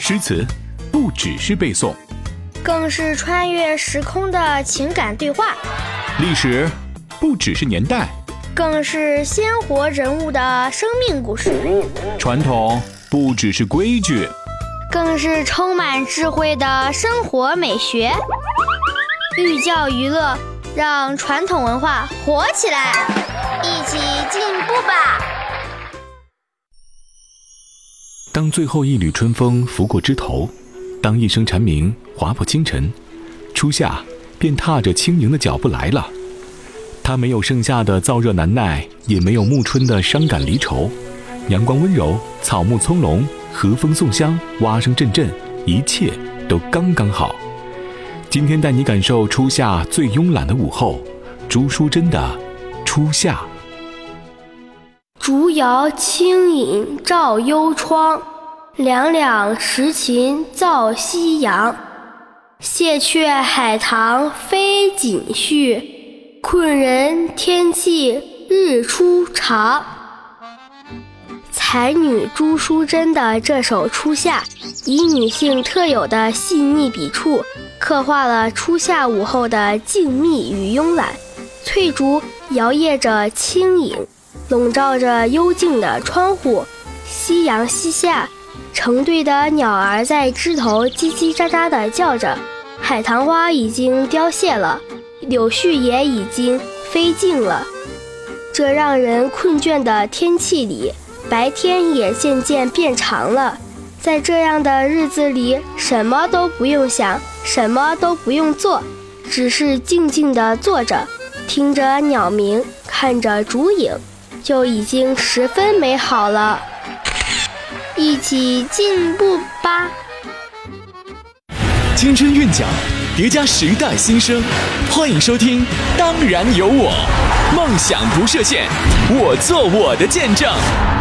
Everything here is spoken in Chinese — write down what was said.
诗词不只是背诵， 更是穿越时空的情感对话； 历史不只是年代， 更是鲜活人物的生命故事； 传统不只是规矩， 更是充满智慧的生活美学。寓教于乐，让传统文化活起来，一起进步吧！ 当最后一缕春风拂过枝头，当一声蝉鸣划破清晨，初夏便踏着轻盈的脚步来了。它没有盛夏的燥热难耐，也没有暮春的伤感离愁，阳光温柔，草木葱茏，和风送香，蛙声阵阵，一切都刚刚好。今天带你感受初夏最慵懒的午后，朱淑珍的《初夏》。 竹摇清影照幽窗，两两时晴照夕阳。谢却海棠飞锦絮，困人天气日初长。才女朱淑珍的这首《初夏》，以女性特有的细腻笔触，刻画了初夏午后的静谧与慵懒。翠竹摇曳着轻影，笼罩着幽静的窗户，夕阳西下，成对的鸟儿在枝头叽叽喳喳地叫着，海棠花已经凋谢了，柳絮也已经飞尽了。这让人困倦的天气里，白天也渐渐变长了。在这样的日子里，什么都不用想，什么都不用做，只是静静地坐着，听着鸟鸣，看着竹影，就已经十分美好了。一起进步吧！ 青春韵脚，叠加时代新生，欢迎收听《当然有我》，梦想不设限，我做我的见证。